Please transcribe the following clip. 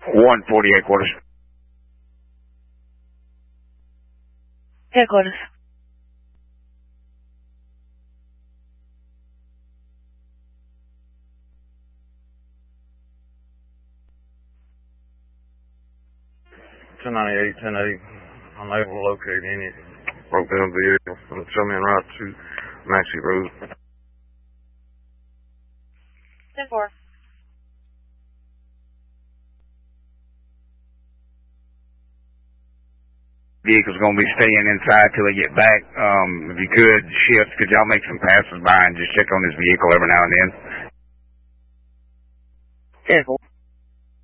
148 quarters. Headquarters. $1098, 1080. Unable to locate any broke down vehicle. Show me en route to Maxie Road. 10-4. Vehicle's going to be staying inside till they get back. If you could shift, could y'all make some passes by and just check on this vehicle every now and then? 10-4.